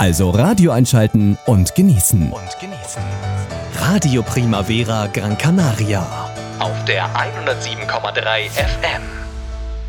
Also Radio einschalten und genießen. Radio Primavera Gran Canaria. Auf der 107,3 FM.